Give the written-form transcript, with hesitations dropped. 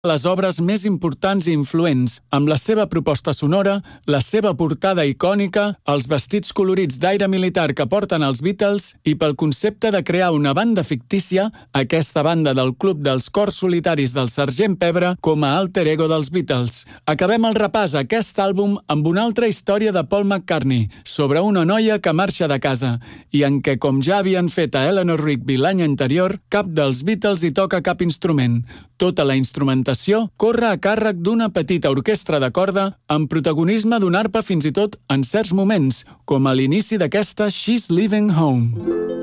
les obres més importants i influents, amb la seva proposta sonora, la seva portada icònica, els vestits colorits d'aire militar que porten els Beatles i pel concepte de crear una banda fictícia, aquesta banda del Club dels Cors Solitaris del Sergent Pebre com a alter ego dels Beatles. Acabem el repàs a aquest àlbum amb una altra història de Paul McCartney sobre una noia que marxa de casa i en què, com ja havien fet a Eleanor Rigby l'any anterior, cap dels Beatles hi toca cap instrument. Tota la instrumentació corre a càrrec d'una petita orquestra de corda amb protagonisme d'un arpa fins i tot en certs moments, com a l'inici d'aquesta She's Leaving Home.